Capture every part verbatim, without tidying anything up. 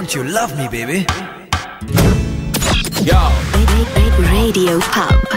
Don't you love me, baby? Yo. Radio Pub.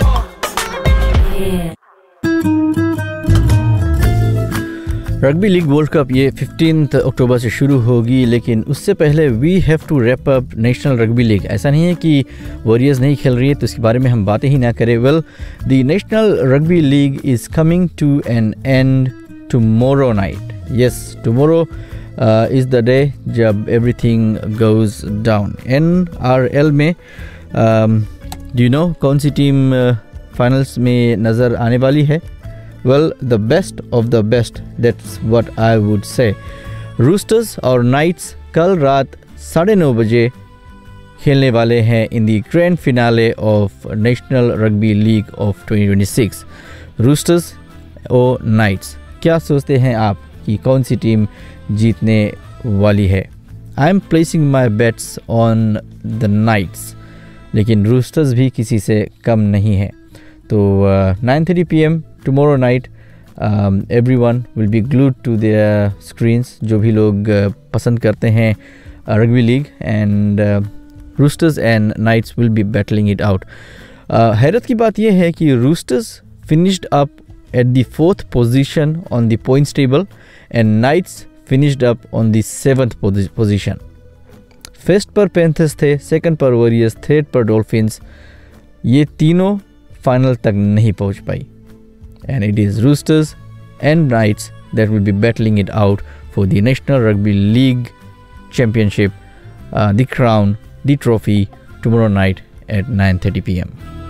Rugby league world cup ये fifteenth अक्टूबर से शुरू होगी, लेकिन उससे पहले we have to wrap up national rugby league. ऐसा नहीं है कि वॉरियर्स नहीं खेल रही है तो इसके बारे में हम बातें ही ना करें। Well, the national rugby league is coming to N and tomorrow night. Yes, tomorrow is the day जब everything goes down. N R L में डू यू नो कौन सी टीम फाइनल्स uh, में नज़र आने वाली है? Well, the best of the best, that's what I would say. Roosters और Knights कल रात साढ़े नौ बजे खेलने वाले हैं in the grand finale of National Rugby League of twenty twenty-six. Roosters और Knights, क्या सोचते हैं आप कि कौन सी टीम जीतने वाली है? I am placing my bets on the Knights, लेकिन Roosters भी किसी से कम नहीं है। तो nine thirty p m tomorrow night, um, everyone will be glued to their screens, जो भी लोग uh, पसंद करते हैं rugby league, and roosters and nights will be battling it out. हैरत की बात यह है कि roosters finished up at the fourth position on the points table and nights finished up on the seventh position. First पर panthers थे, second पर warriors, third पर डॉल्फिन्स। ये तीनों फाइनल तक नहीं पहुंच पाई, and it is Roosters and Knights that will be battling it out for the National Rugby League Championship, uh, the crown, the trophy, tomorrow night at nine thirty p m